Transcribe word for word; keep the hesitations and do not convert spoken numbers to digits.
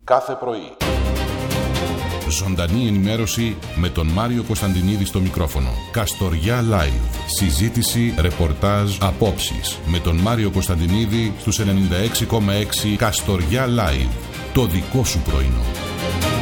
κάθε πρωί. Ζωντανή ενημέρωση με τον Μάριο Κωνσταντινίδη στο μικρόφωνο. Καστοριά Live. Συζήτηση, ρεπορτάζ, απόψεις. Με τον Μάριο Κωνσταντινίδη στους ενενήντα έξι κόμμα έξι Καστοριά Live. Το δικό σου πρωινό.